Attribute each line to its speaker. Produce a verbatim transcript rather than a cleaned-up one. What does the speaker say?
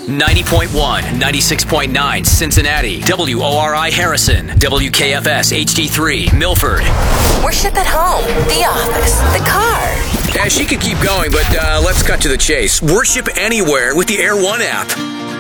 Speaker 1: ninety point one, ninety-six point nine Cincinnati, W O R I Harrison, W K F S H D three Milford.
Speaker 2: Worship at home, the office, the car.
Speaker 1: Yeah, she could keep going, but uh, let's cut to the chase. Worship anywhere with the Air One app.